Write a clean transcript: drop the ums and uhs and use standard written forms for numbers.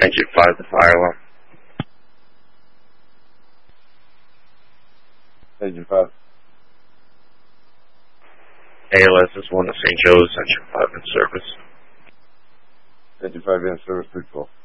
Engine 5, the fire alarm. Engine 5. ALS is 1 to St. Joe's, Engine 5 in service. Engine 5 in service, 312.